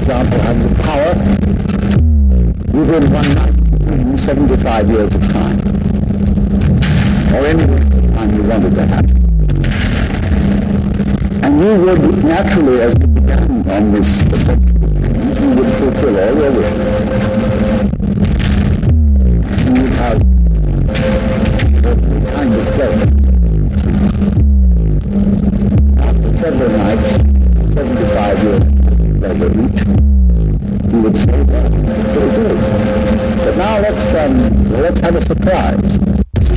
example, have the power within 175 years of time, or any time you wanted to have. And you would naturally, as you began on this, you would fulfill all your wishes.